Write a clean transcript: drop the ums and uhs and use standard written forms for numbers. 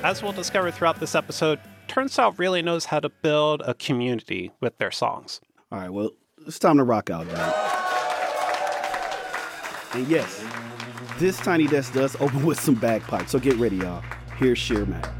as we'll discover throughout this episode, Turnstile really knows how to build a community with their songs. All right, well, it's time to rock out, Doug. And yes, this Tiny Desk does open with some bagpipes, so get ready, y'all. Here's Sheer Mac.